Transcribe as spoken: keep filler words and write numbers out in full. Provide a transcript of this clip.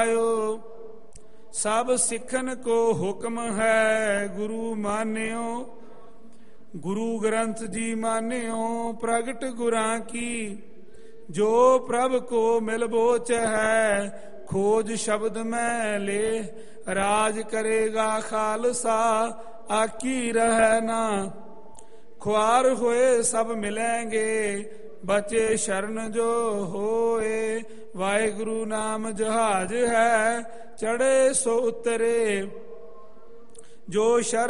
ਸਭ ਸਿੱਖਨ ਕੋ ਹੁਕਮ ਹੈ ਗੁਰੂ ਮਾਨਿਓ। ਗੁਰੂ ਗ੍ਰੰਥ ਜੀ ਮਾਨਿਓ ਪ੍ਰਗਟ ਗੁਰਾਂ ਕੀ। ਜੋ ਪ੍ਰਭ ਕੋ ਮਿਲ ਬੋਚ ਹੈ ਖੋਜ ਸ਼ਬਦ ਮੈਂ ਲੈ। ਰਾਜ ਕਰੇਗਾ ਖਾਲਸਾ ਆਕੀ ਰਹਿ ਨਾ। ਖੁਆਰ ਹੋਏ ਸਭ ਮਿਲੈਂਗੇ ਬਚੇ ਸ਼ਰਨ ਜੋ ਹੋਏ। ਵਾਹਿਗੁਰੂ ਨਾਮ ਜਹਾਜ ਹੈ ਚੜ੍ਹੇ ਸੋ ਉਤਰੇ। ਜੋ ਸ਼ਰਨ